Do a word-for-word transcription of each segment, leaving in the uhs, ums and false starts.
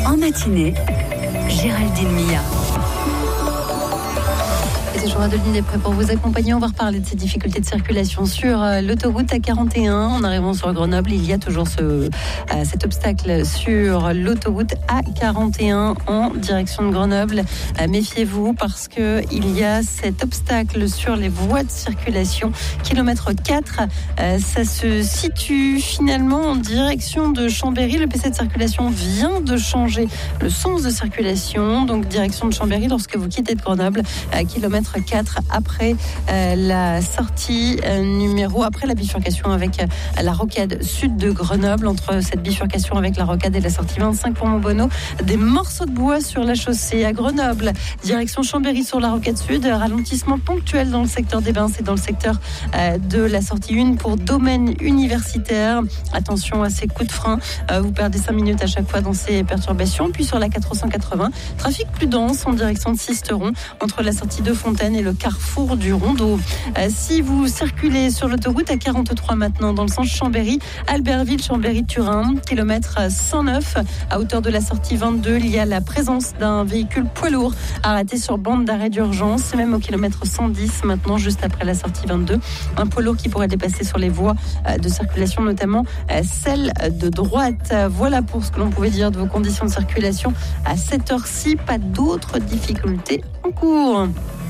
En matinée, Géraldine Mia. Et c'est Adeline est prêt pour vous accompagner. On va reparler de ces difficultés de circulation sur euh, l'autoroute A quarante et un. En arrivant sur Grenoble, il y a toujours ce, euh, cet obstacle sur l'autoroute A quarante et un en direction de Grenoble. Euh, méfiez-vous parce qu'il y a cet obstacle sur les voies de circulation. Kilomètre quatre, euh, ça se situe finalement en direction de Chambéry. Le P C de circulation vient de changer le sens de circulation. Donc direction de Chambéry lorsque vous quittez de Grenoble. Euh, kilomètre quatre après euh, la sortie euh, numéro, après la bifurcation avec euh, la rocade sud de Grenoble, entre cette bifurcation avec la rocade et la sortie vingt-cinq pour Montbonneau, des morceaux de bois sur la chaussée à Grenoble, direction Chambéry sur la rocade sud, ralentissement ponctuel dans le secteur des Bains et dans le secteur euh, de la sortie un pour domaine universitaire. Attention à ces coups de frein, euh, vous perdez cinq minutes à chaque fois dans ces perturbations. Puis sur la quatre cent quatre-vingts, trafic plus dense en direction de Sisteron, entre la sortie de Fontaine et le carrefour du Rondeau. Euh, si vous circulez sur l'autoroute A quarante-trois maintenant dans le sens Chambéry, Albertville, Chambéry-Turin, kilomètre cent neuf, à hauteur de la sortie vingt-deux, il y a la présence d'un véhicule poids lourd arrêté sur bande d'arrêt d'urgence, même au kilomètre cent dix maintenant, juste après la sortie vingt-deux. Un poids lourd qui pourrait dépasser sur les voies de circulation, notamment celle de droite. Voilà pour ce que l'on pouvait dire de vos conditions de circulation à cette heure-ci. Pas d'autres difficultés en cours.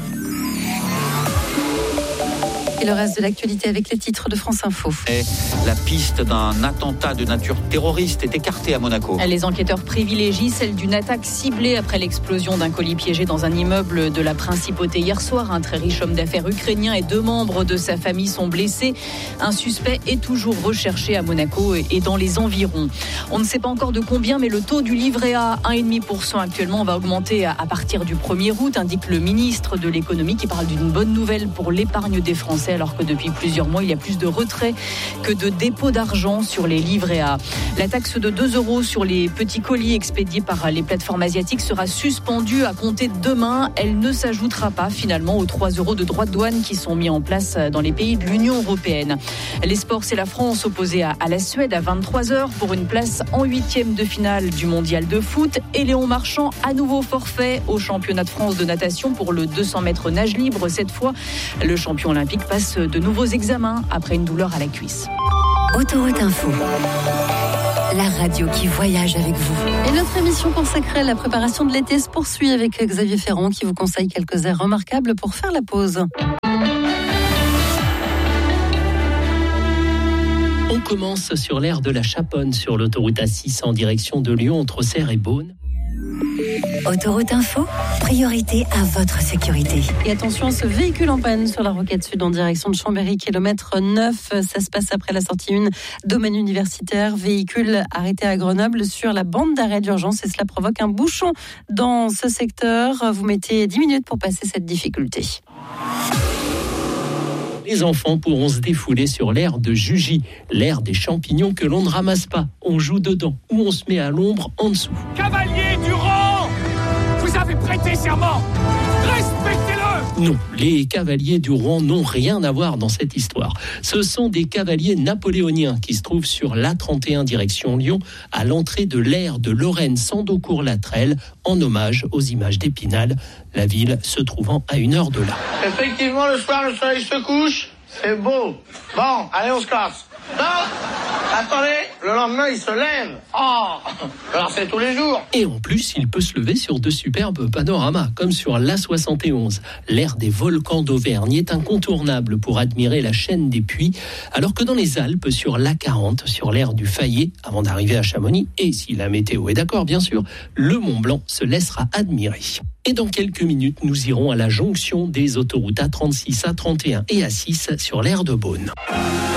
Et le reste de l'actualité avec les titres de France Info. Et la piste d'un attentat de nature terroriste est écartée à Monaco. Les enquêteurs privilégient celle d'une attaque ciblée après l'explosion d'un colis piégé dans un immeuble de la Principauté hier soir. Un très riche homme d'affaires ukrainien et deux membres de sa famille sont blessés. Un suspect est toujours recherché à Monaco et dans les environs. On ne sait pas encore de combien, mais le taux du livret A, un virgule cinq pour cent actuellement, va augmenter à partir du premier août, indique le ministre de l'économie qui parle d'une bonne nouvelle pour l'épargne des Français, alors que depuis plusieurs mois, il y a plus de retraits que de dépôts d'argent sur les livrets A. La taxe de deux euros sur les petits colis expédiés par les plateformes asiatiques sera suspendue à compter de demain. Elle ne s'ajoutera pas finalement aux trois euros de droits de douane qui sont mis en place dans les pays de l'Union européenne. Les sports, c'est la France opposée à, à la Suède à vingt-trois heures pour une place en huitième de finale du mondial de foot. Et Léon Marchand, à nouveau forfait au championnat de France de natation pour le deux cents mètres nage libre. Cette fois, le champion olympique passe de nouveaux examens après une douleur à la cuisse. Autoroute Info, la radio qui voyage avec vous. Et notre émission consacrée à la préparation de l'été se poursuit avec Xavier Ferrand qui vous conseille quelques airs remarquables pour faire la pause. On commence sur l'aire de la Chaponne sur l'autoroute A six en direction de Lyon entre Serres et Beaune. Autoroute Info, priorité à votre sécurité. Et attention à ce véhicule en panne sur la rocade sud en direction de Chambéry, kilomètre neuf. Ça se passe après la sortie un, domaine universitaire. Véhicule arrêté à Grenoble sur la bande d'arrêt d'urgence et cela provoque un bouchon dans ce secteur. Vous mettez dix minutes pour passer cette difficulté. Les enfants pourront se défouler sur l'aire de Jugy, l'aire des champignons que l'on ne ramasse pas. On joue dedans ou on se met à l'ombre en dessous. Cavalier du rang, vous avez prêté serment. Respectez-le. Non, les cavaliers du Rouen n'ont rien à voir dans cette histoire. Ce sont des cavaliers napoléoniens qui se trouvent sur l'A trente et un direction Lyon, à l'entrée de l'aire de Lorraine-Sandocourt-Latrelle, en hommage aux images d'Épinal, la ville se trouvant à une heure de là. Effectivement, le soir, le soleil se couche, c'est beau. Bon, allez, on se casse. Non, attendez, le lendemain, il se lève. Oh, alors c'est tous les jours. Et en plus, il peut se lever sur de superbes panoramas, comme sur l'A soixante et onze. L'aire des volcans d'Auvergne est incontournable pour admirer la chaîne des Puys, alors que dans les Alpes, sur l'A quarante, sur l'aire du Fayet, avant d'arriver à Chamonix, et si la météo est d'accord, bien sûr, le Mont Blanc se laissera admirer. Et dans quelques minutes, nous irons à la jonction des autoroutes A trente-six, A trente et un et A six sur l'aire de Beaune.